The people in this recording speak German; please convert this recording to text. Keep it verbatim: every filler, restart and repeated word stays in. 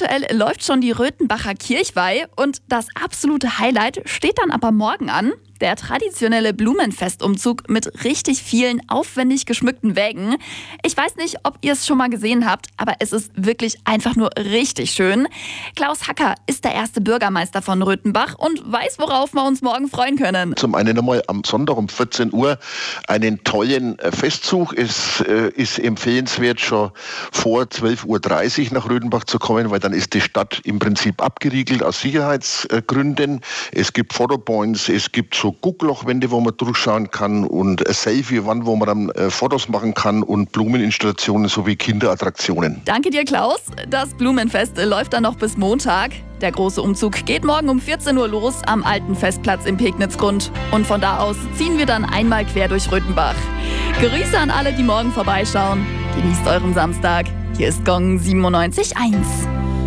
aktuell läuft schon die Röthenbacher Kirchweih und das absolute Highlight steht dann aber morgen an. Der traditionelle Blumenfestumzug mit richtig vielen aufwendig geschmückten Wägen. Ich weiß nicht, ob ihr es schon mal gesehen habt, aber es ist wirklich einfach nur richtig schön. Klaus Hacker ist der erste Bürgermeister von Röthenbach und weiß, worauf wir uns morgen freuen können. Zum einen einmal am Sonntag um vierzehn Uhr einen tollen Festzug. Es äh, ist empfehlenswert, schon vor zwölf Uhr dreißig nach Röthenbach zu kommen, weil dann ist die Stadt im Prinzip abgeriegelt aus Sicherheitsgründen. Es gibt Fotopoints, es gibt so Gucklochwände, wo man durchschauen kann und eine Selfie-Wand, wo man dann äh, Fotos machen kann und Blumeninstallationen sowie Kinderattraktionen. Danke dir, Klaus. Das Blumenfest läuft dann noch bis Montag. Der große Umzug geht morgen um vierzehn Uhr los am alten Festplatz im Pegnitzgrund. Und von da aus ziehen wir dann einmal quer durch Röthenbach. Grüße an alle, die morgen vorbeischauen. Genießt euren Samstag. Hier ist Gong siebenundneunzig Komma eins.